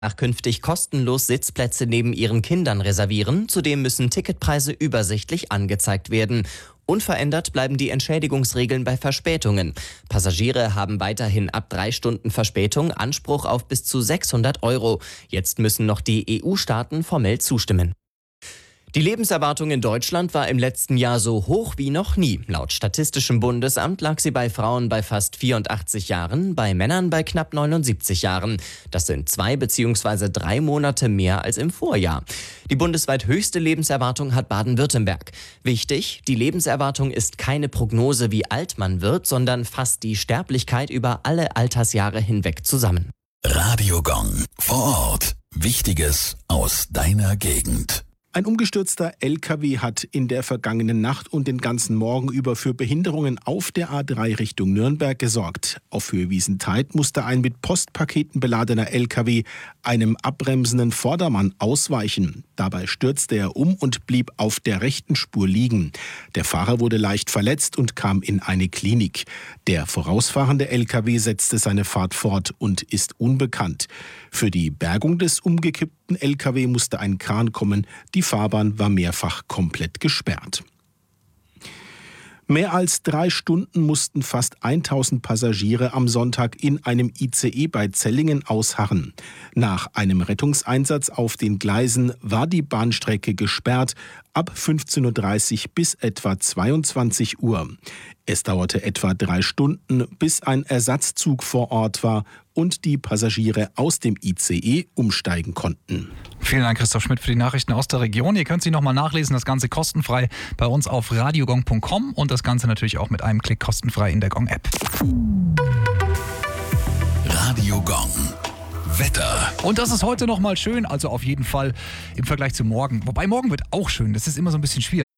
Künftig kostenlos Sitzplätze neben ihren Kindern reservieren. Zudem müssen Ticketpreise übersichtlich angezeigt werden. Unverändert bleiben die Entschädigungsregeln bei Verspätungen. Passagiere haben weiterhin ab 3 Stunden Verspätung Anspruch auf bis zu 600 Euro. Jetzt müssen noch die EU-Staaten formell zustimmen. Die Lebenserwartung in Deutschland war im letzten Jahr so hoch wie noch nie. Laut Statistischem Bundesamt lag sie bei Frauen bei fast 84 Jahren, bei Männern bei knapp 79 Jahren. Das sind 2 bzw. 3 Monate mehr als im Vorjahr. Die bundesweit höchste Lebenserwartung hat Baden-Württemberg. Wichtig, die Lebenserwartung ist keine Prognose, wie alt man wird, sondern fasst die Sterblichkeit über alle Altersjahre hinweg zusammen. Radio Gong. Vor Ort. Wichtiges aus deiner Gegend. Ein umgestürzter LKW hat in der vergangenen Nacht und den ganzen Morgen über für Behinderungen auf der A3 Richtung Nürnberg gesorgt. Auf Höhe Wiesentheid musste ein mit Postpaketen beladener LKW einem abbremsenden Vordermann ausweichen. Dabei stürzte er um und blieb auf der rechten Spur liegen. Der Fahrer wurde leicht verletzt und kam in eine Klinik. Der vorausfahrende LKW setzte seine Fahrt fort und ist unbekannt. Für die Bergung des umgekippten LKW musste ein Kran kommen. Die Fahrbahn war mehrfach komplett gesperrt. Mehr als 3 Stunden mussten fast 1000 Passagiere am Sonntag in einem ICE bei Zellingen ausharren. Nach einem Rettungseinsatz auf den Gleisen war die Bahnstrecke gesperrt ab 15:30 Uhr bis etwa 22 Uhr. Es dauerte etwa 3 Stunden, bis ein Ersatzzug vor Ort war und die Passagiere aus dem ICE umsteigen konnten. Vielen Dank, Christoph Schmidt, für die Nachrichten aus der Region. Ihr könnt sie nochmal nachlesen, das Ganze kostenfrei bei uns auf radiogong.com und das Ganze natürlich auch mit einem Klick kostenfrei in der Gong-App. Radio Gong. Wetter. Und das ist heute nochmal schön, also auf jeden Fall im Vergleich zu morgen. Wobei morgen wird auch schön, das ist immer so ein bisschen schwierig.